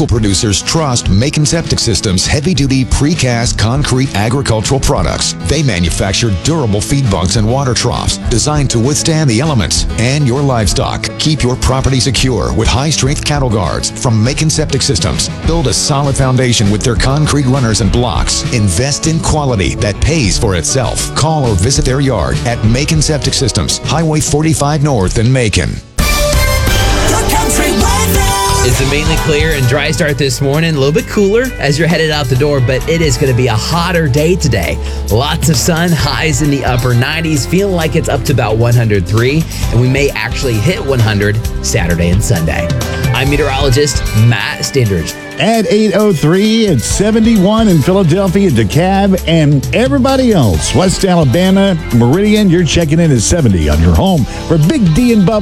local producers trust Macon Septic Systems heavy-duty precast concrete agricultural products. They manufacture durable feed bunks and water troughs designed to withstand the elements and your livestock. Keep your property secure with high-strength cattle guards from Macon Septic Systems. Build a solid foundation with their concrete runners and blocks. Invest in quality that pays for itself. Call or visit their yard at Macon Septic Systems, Highway 45 North in Macon. It's a mainly clear and dry start this morning. A little bit cooler as you're headed out the door, but it is going to be a hotter day today. Lots of sun, highs in the upper 90s, feeling like it's up to about 103, and we may actually hit 100 Saturday and Sunday. I'm meteorologist Matt Stindridge. At 8:03, it's 71 in Philadelphia, DeKalb, and everybody else. West Alabama, Meridian, you're checking in at 70 on your home for Big D and Bubba.